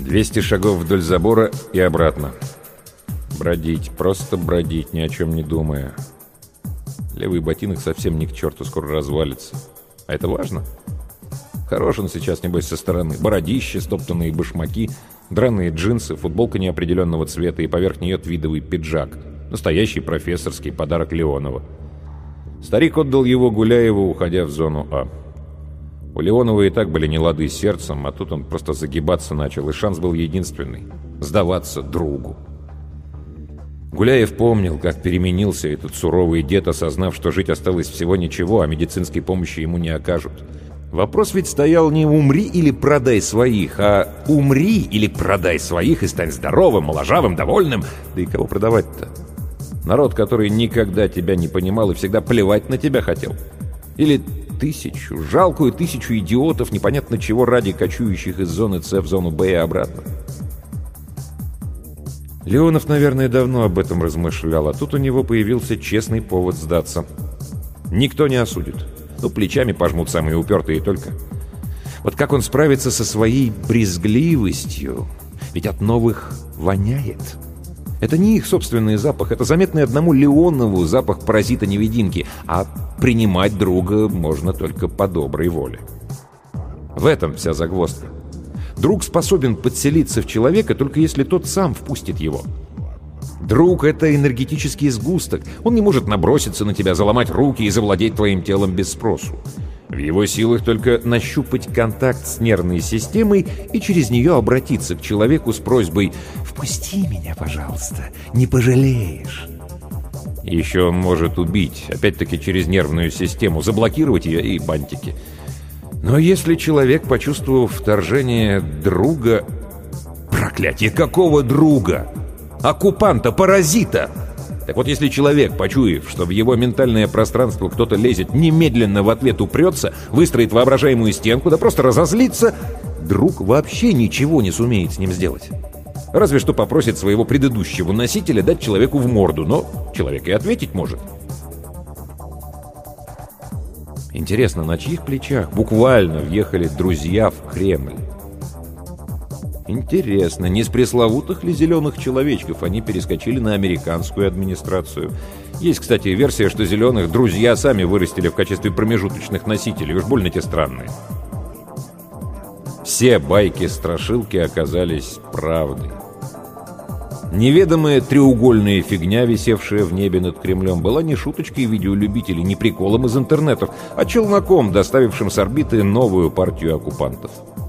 200 шагов вдоль забора и обратно. Бродить, просто бродить, ни о чем не думая. Левый ботинок совсем ни к черту, скоро развалится. А это важно? Хорош он сейчас, небось, со стороны. Бородище, стоптанные башмаки, драные джинсы, футболка неопределенного цвета и поверх нее твидовый пиджак. Настоящий профессорский подарок Леонова. Старик отдал его Гуляеву, уходя в зону А. У Леонова и так были нелады с сердцем, а тут он просто загибаться начал, и шанс был единственный — сдаваться другу. Гуляев помнил, как переменился этот суровый дед, осознав, что жить осталось всего ничего, а медицинской помощи ему не окажут. Вопрос ведь стоял не «умри или продай своих», а «умри или продай своих и стань здоровым, моложавым, довольным». Да и кого продавать-то? Народ, который никогда тебя не понимал и всегда плевать на тебя хотел. Или жалкую тысячу идиотов, непонятно чего ради, кочующих из зоны С в зону Б и обратно. Леонов, наверное, давно об этом размышлял, а тут у него появился честный повод сдаться. Никто не осудит. Плечами пожмут самые упертые только. Вот как он справится со своей брезгливостью? Ведь от новых воняет. Это не их собственный запах, это заметный одному Леонову запах паразита-невидимки, а принимать друга можно только по доброй воле. В этом вся загвоздка. Друг способен подселиться в человека, только если тот сам впустит его. Друг — это энергетический сгусток. Он не может наброситься на тебя, заломать руки и завладеть твоим телом без спросу. В его силах только нащупать контакт с нервной системой и через нее обратиться к человеку с просьбой «Впусти меня, пожалуйста, не пожалеешь». Еще он может убить, опять-таки через нервную систему, заблокировать ее и бантики. Но если человек, почувствовав вторжение друга... Проклятие, какого друга? Оккупанта, паразита! Так вот, если человек, почуяв, что в его ментальное пространство кто-то лезет, немедленно в ответ упрется, выстроит воображаемую стенку, да просто разозлится, друг вообще ничего не сумеет с ним сделать. Разве что попросит своего предыдущего носителя дать человеку в морду, но человек и ответить может. Интересно, на чьих плечах буквально въехали друзья в Кремль? Интересно, не с пресловутых ли зеленых человечков они перескочили на американскую администрацию? Есть, кстати, версия, что зеленых друзья сами вырастили в качестве промежуточных носителей. Уж больно те странные. Все байки-страшилки оказались правдой. Неведомая треугольная фигня, висевшая в небе над Кремлем, была не шуточкой видеолюбителей, не приколом из интернетов, а челноком, доставившим с орбиты новую партию оккупантов.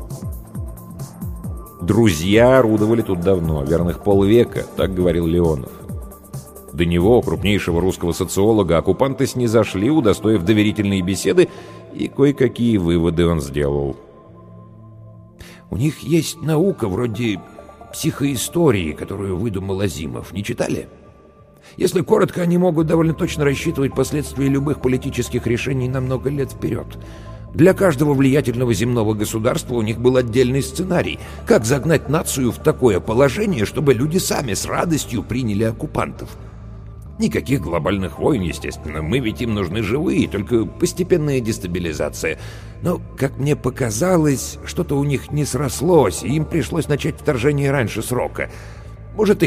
Друзья орудовали тут давно, верных полвека, так говорил Леонов. До него, крупнейшего русского социолога, оккупанты снизошли, удостоив доверительные беседы, и кое-какие выводы он сделал. У них есть наука вроде психоистории, которую выдумал Азимов. Не читали? Если коротко, они могут довольно точно рассчитывать последствия любых политических решений на много лет вперед. Для каждого влиятельного земного государства у них был отдельный сценарий, как загнать нацию в такое положение, чтобы люди сами с радостью приняли оккупантов. Никаких глобальных войн, естественно, мы ведь им нужны живые, только постепенная дестабилизация. Но, как мне показалось, что-то у них не срослось, и им пришлось начать вторжение раньше срока. Может,